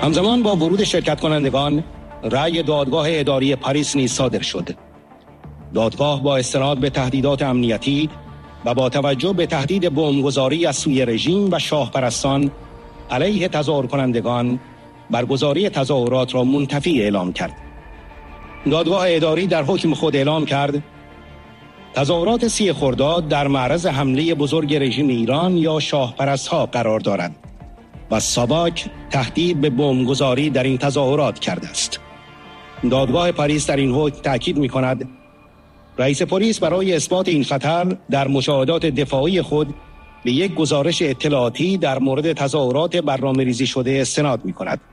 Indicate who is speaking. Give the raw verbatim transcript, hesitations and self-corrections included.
Speaker 1: همزمان با ورود شرکت کنندگان، رأی دادگاه اداری پاریس نیز صادر شد. دادگاه با استناد به تهدیدات امنیتی و با توجه به تهدید بمبگذاری از سوی رژیم و شاهپرستان علیه تظاهر کنندگان، برگزاری تظاهرات را منتفی اعلام کرد. دادگاه اداری در حکم خود اعلام کرد تظاهرات سی خرداد در معرض حمله بزرگ رژیم ایران یا شاهپرست‌ها قرار دارند و ساواک تهدید به بمبگذاری در این تظاهرات کرده است. دادگاه پاریس در این حکم تأکید می‌کند رئیس پلیس برای اثبات این خطر در مشاهدات دفاعی خود به یک گزارش اطلاعاتی در مورد تظاهرات برنامه‌ریزی شده استناد می‌کند.